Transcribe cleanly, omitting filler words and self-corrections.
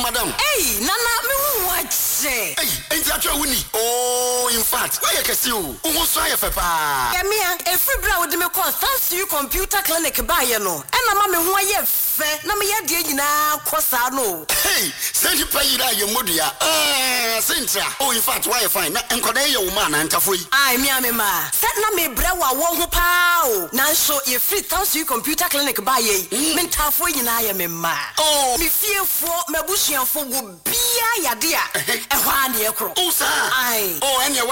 madam. Hey, Nana, me what say? Hey, ain't that your winnie? Oh, in fact, why you can see you? Who so you papa? Yeah, me a free bra with me call thanks to you computer clinic by you know. And I'm me who I fe na me yade nyina kosa no. Hey, send you pay that your modia. Cynthia. Oh, in fact, why you fine? Enkoda ye woman antafoi. Ai me amema. Set na me bra wa wo ho pa o. Na so ye free thanks to you computer clinic by ye. Me ntafo nyina ye me ma. Oh, me fiefo mabusuafo go bia yade a. E hwa na ye kro. Oh, sir. Ai. Oh, and